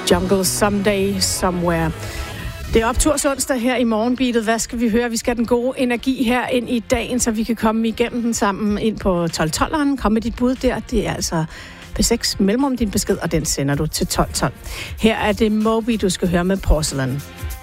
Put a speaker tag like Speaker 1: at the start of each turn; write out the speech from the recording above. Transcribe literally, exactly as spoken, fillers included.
Speaker 1: Jungle Someday Somewhere. Det er opturs onsdag her i Morgenbeatet. Hvad skal vi høre? Vi skal have den gode energi her ind i dagen, så vi kan komme igennem den sammen ind på tolv tolv. Kom med dit bud der. Det er altså P seks mellemrum din besked, og den sender du til tolv tolv. Her er det Moby, du skal høre med Porcelain.